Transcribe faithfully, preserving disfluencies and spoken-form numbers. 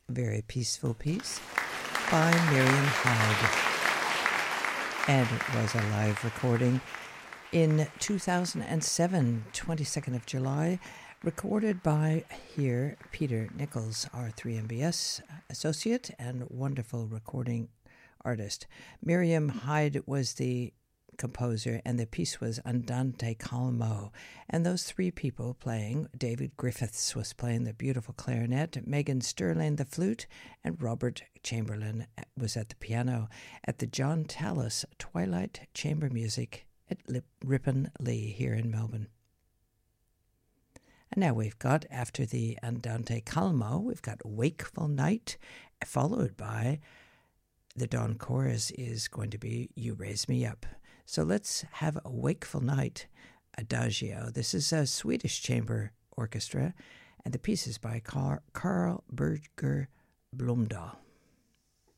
very peaceful piece by Miriam Hyde. And it was a live recording in two thousand seven, twenty-second of July, recorded by here Peter Nichols, our three M B S associate and wonderful recording artist. Miriam Hyde was the composer, and the piece was Andante Calmo. And those three people playing, David Griffiths was playing the beautiful clarinet, Megan Sterling the flute, and Robert Chamberlain was at the piano at the John Tallis Twilight Chamber Music at Lip- Ripon Lee here in Melbourne. And now we've got, after the Andante Calmo, we've got Wakeful Night, followed by the dawn chorus is going to be You Raise Me Up. So let's have a Wakeful Night Adagio. This is a Swedish chamber orchestra, and the piece is by Carl Berger Blomdahl.